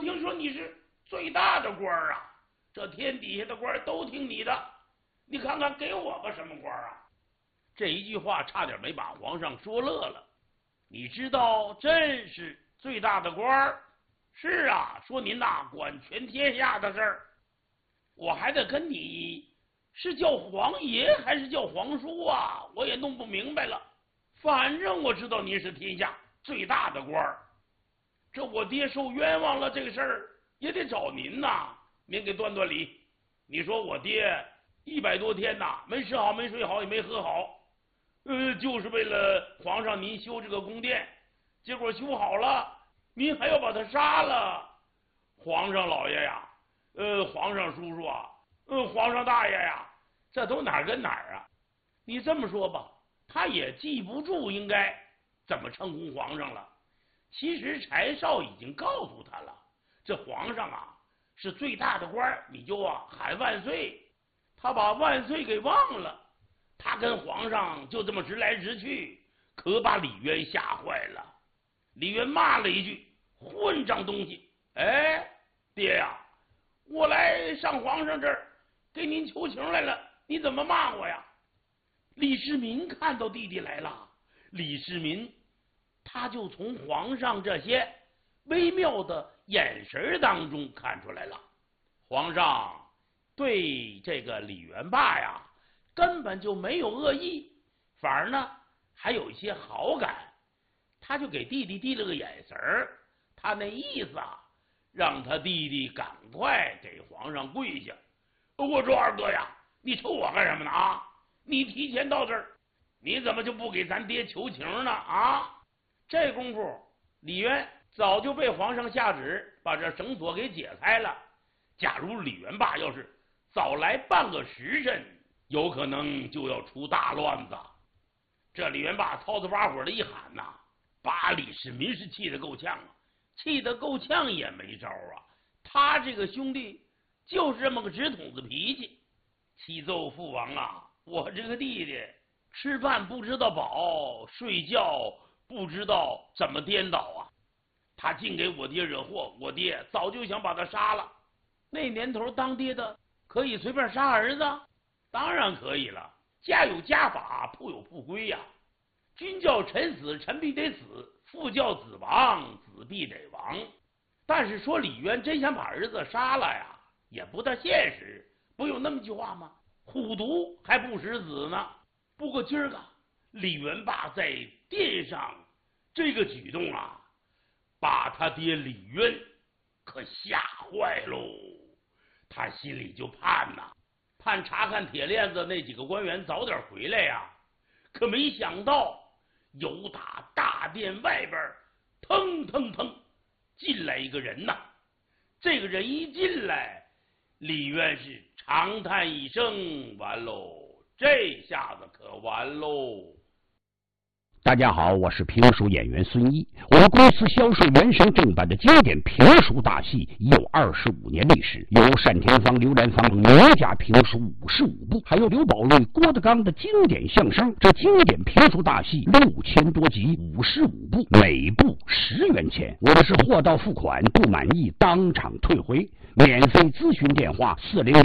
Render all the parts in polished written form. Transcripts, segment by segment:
听说你是最大的官啊，这天底下的官都听你的，你看看给我个什么官啊？这一句话差点没把皇上说乐了。你知道朕是最大的官？是啊，说您呐管全天下的事儿，我还得跟你是叫皇爷还是叫皇叔啊？我也弄不明白了。反正我知道您是天下最大的官，这我爹受冤枉了，这个事儿也得找您呐，您给断断理。你说我爹100多天呐，没吃好没睡好也没喝好，就是为了皇上您修这个宫殿，结果修好了，您还要把他杀了。皇上老爷呀，皇上叔叔啊，皇上大爷呀，这都哪儿跟哪儿啊？你这么说吧，他也记不住应该怎么称呼皇上了。其实柴少已经告诉他了，这皇上啊是最大的官，你就喊万岁。他把万岁给忘了，他跟皇上就这么直来直去，可把李渊吓坏了。李渊骂了一句：“混账东西！”哎，爹呀，我来上皇上这儿给您求情来了，你怎么骂我呀？李世民看到弟弟来了，李世民他就从皇上这些微妙的眼神当中看出来了，皇上对这个李元霸呀根本就没有恶意，反而呢还有一些好感。他就给弟弟递了个眼神儿，他那意思啊，让他弟弟赶快给皇上跪下。我说二哥呀，你瞅我干什么呢啊？你提前到这儿，你怎么就不给咱爹求情呢啊？这功夫李渊早就被皇上下旨把这绳索给解开了。假如李元霸要是早来半个时辰，有可能就要出大乱子。这李元霸操着发火的一喊呐，把李世民是气得够呛啊，气得够呛也没招啊。他这个兄弟就是这么个直筒子脾气，启奏父王啊，我这个弟弟吃饭不知道饱，睡觉不知道怎么颠倒啊！他净给我爹惹祸，我爹早就想把他杀了。那年头当爹的可以随便杀儿子？当然可以了，家有家法，父有父规呀。君叫臣死，臣必得死；父叫子亡，子必得亡。但是说李渊真想把儿子杀了呀，也不大现实。不有那么句话吗？虎毒还不食子呢。不过今儿个李元霸在殿上这个举动啊，把他爹李渊可吓坏喽。他心里就盼呐，盼查看铁链子那几个官员早点回来呀。可没想到由打大殿外边腾腾腾进来一个人呐。这个人一进来，李渊是长叹一声，完喽，这下子可完喽。 大家好，我是评书演员孙一。我们公司销售原声正版的经典评书大戏已有25年历史，有单田芳、刘兰芳名家评书55部，还有刘宝瑞、郭德纲的经典相声。这经典评书大戏6000多集，55部，每部10元钱。我们是货到付款，不满意当场退回。免费咨询电话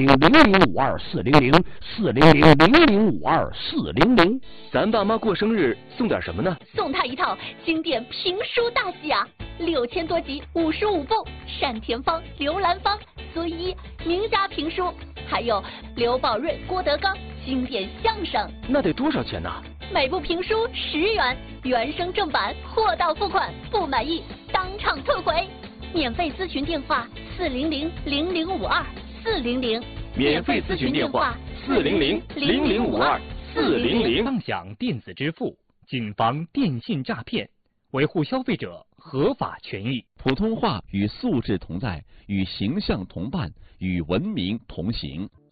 400-0052-400，400-0052-400。 咱爸妈过生日送点什么呢？ 送他一套经典评书大戏啊，6000多集，55部，单田芳、刘兰芳、孙一名家评书，还有刘宝瑞、郭德纲经典相声。 那得多少钱呢？ 每部评书10元，原声正版，货到付款，不满意当场退回。免费咨询电话400-0052-400， 免费咨询电话400-0052-400。 畅享电子支付，谨防电信诈骗，维护消费者合法权益。 普通话与素质同在，与形象同伴，与文明同行。